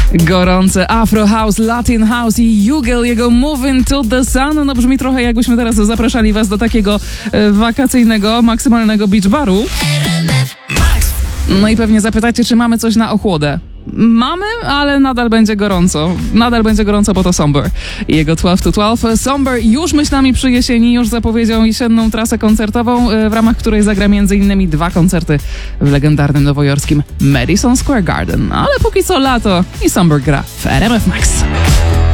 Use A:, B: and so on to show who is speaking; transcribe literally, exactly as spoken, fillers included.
A: Gorące Afro House, Latin House i Jugel, jego Moving to the Sun. No brzmi trochę jakbyśmy teraz zapraszali was do takiego e, wakacyjnego, maksymalnego beach baru. No i pewnie zapytacie, czy mamy coś na ochłodę. Mamy, ale nadal będzie gorąco. Nadal będzie gorąco, bo to Somber. I jego dwanaście to dwanaście. Somber już myślami przy jesieni, już zapowiedział jesienną trasę koncertową, w ramach której zagra między innymi dwa koncerty w legendarnym nowojorskim Madison Square Garden. Ale póki co lato i Somber gra w R M F Max.